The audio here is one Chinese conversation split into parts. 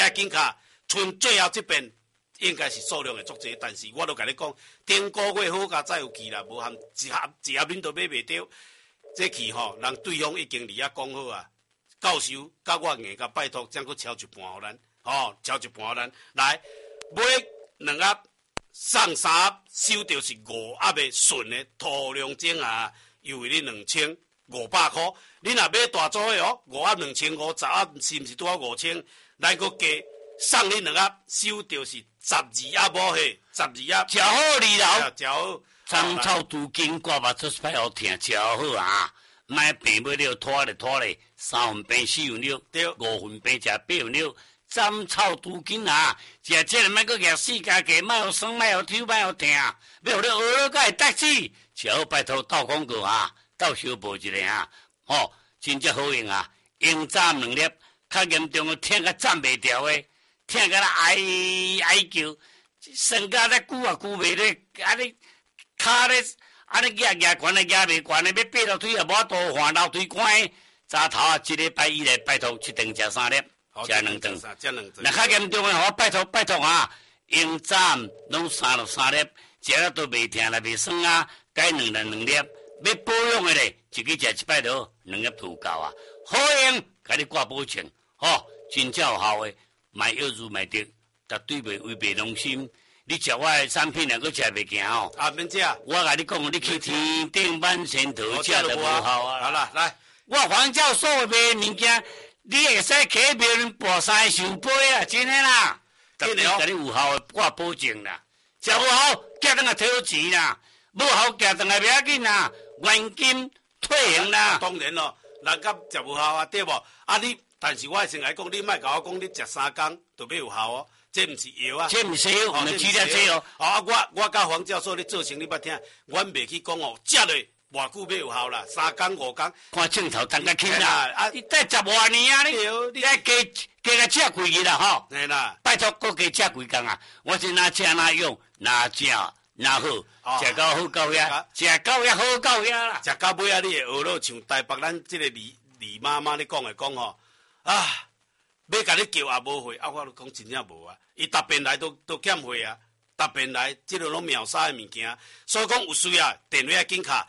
警卡剩最后这边应该是数量会足济，但是我都甲你讲，顶个月好甲再有去啦，无含一盒恁都买袂着。这去吼，人对方已经伫遐讲好啊，教授甲我硬甲拜托，将佫超一半互咱，超一半互咱。来买2盒，送3盒，收到是5盒的纯的土良种啊，又为你2500块。你若买大组的哦，5盒2500，10盒是毋是拄好5000？来个加送你2盒，收到是12盒无嘿，12盒。 食好你老， 食好。 参草除根，挂目出歹好听，食好啊！莫病要了拖咧，3分病4分6， 对 ，5分病食8分6。参草除根啊！食这个莫搁夹死家己，莫互酸，莫互抽，莫互疼，要互你学了才会得志。食好拜托斗广告啊，斗小报一下啊！真正好用啊！用早2粒，较严重的疼甲站袂牢的，疼甲哀叫，身躯咧久啊久袂咧，你骹咧举悬咧举袂悬咧，要爬楼梯也无法度，换楼梯关。早头啊，一礼拜以来拜托一顿食3粒，食2顿。若较严重的，我拜托啊，用早拢3粒，食了都袂疼啦，袂酸啊，改2粒。要保养的咧，一个食1摆就2粒就有够啊。好用，甲你挂保证，真正有效的，卖药如卖得，绝对袂违背良心。你食我的产品，若阁食袂行哦。 免食。 我甲你讲，你去天顶万仙桃食就无效啊。 好啦，来， 我黄教授卖物件，你会使去庙里跋山上杯啊，真诶啦。绝对甲你有效的，我保证啦。食无好，寄转来退我钱啦；无好，寄转来袂要紧啦，原金退还啦。 当然咯，人甲食无效啊，对无？但是我先来讲，你莫甲我讲，你食3工就要有效哦。这毋是药啊， 这毋是药，毋是治疗这哦。 我甲黄教授咧做生意捌听，阮袂去讲哦，食落偌久要有效啦，3工5工。 看镜头等较轻啦，你等10多年啊，你爱加食几日啦吼？ 嘿啦， 拜托，搁加食几工啊？我是哪吃哪用，哪食哪好，食到好到遐，食到遐好到遐啦。 食到尾啊，你会学了像台北咱这个李妈妈咧讲吼，要甲你叫也无货，我都讲真正无啊。伊逐遍来都欠货啊，逐遍来即个拢秒杀的物件，所以讲有需要电话紧卡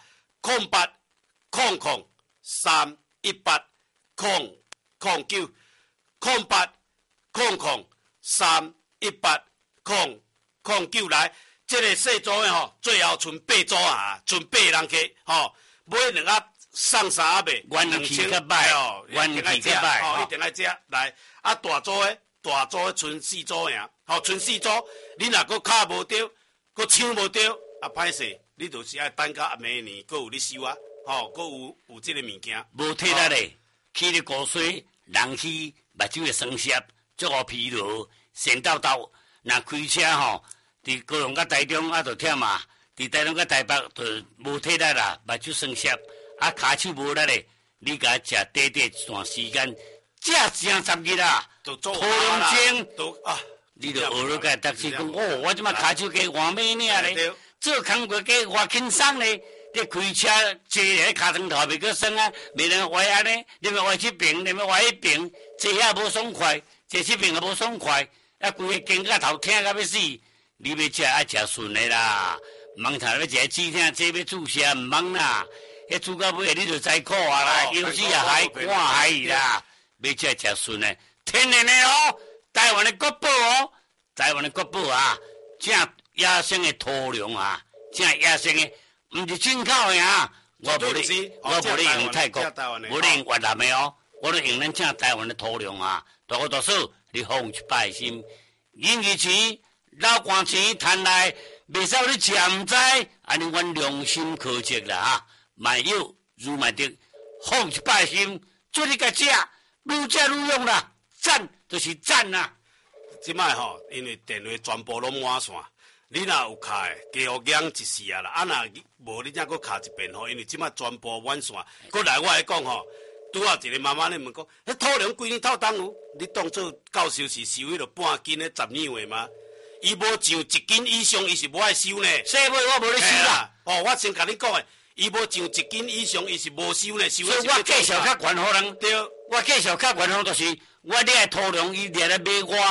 080038003800380039来，即个细组的吼，最后剩8组啊，剩8人去买2盒送3盒的， 元气较歹哦，一定爱食，一定爱食来。大组的剩4组尔，剩4组，你若搁卡无着，搁抢无着，歹势，你就是爱等到明年，搁有你收啊，搁有即个物件。 无体力咧，起咧骨髓、人气、目睭会酸涩，足好疲劳，神叨叨。若开车伫高雄甲台中就忝啊，伫台中甲台北就无体力啦，目睭酸涩，骹手无力咧，你甲食短一段时间。这成10日啦， 土良精，你就学了个特是讲，我即马骹手加换咩呢咧？做工作加偌轻松咧，你开车坐咧骹床头袂阁酸啊，袂能歪安尼，你咪歪这边，你咪歪迄边，坐遐无爽快，坐这边也无爽快，规个肩胛头疼到要死。你要食爱食顺的啦，毋通要食止疼，这要注射毋茫啦，迄煮到尾你就知苦啊啦，有时也害看害伊啦。要食顺的，天然的哦，台湾的国宝哦，台湾的国宝啊，正野生的土壤啊，正野生的，毋是进口的啊。我无咧用泰国，无咧用越南的哦，我咧用咱正台湾的土壤啊。大哥大嫂，你放一摆心，演艺钱、老官钱赚来，袂使你吃毋知，安尼阮良心可惜啦哈。买药如买得，放一摆心，做你个食。愈食愈用啦，赞就是赞啦。 即摆因为电话全部拢满线，你若有卡的，加互养一世啊啦。若无你才搁卡一遍因为即摆全部满线。搁来我来讲拄好一个妈妈咧问讲，迄土壤规年透当有？你当做教授是收迄落半斤的10两的吗？伊无上1斤以上，伊是无爱收呢。 细尾我无咧收啦。 我先甲你讲诶，伊无上1斤以上，伊是无收呢。所以我介绍较悬互人。 对。 我介绍较悬互就是我掠土壤伊掠来买我。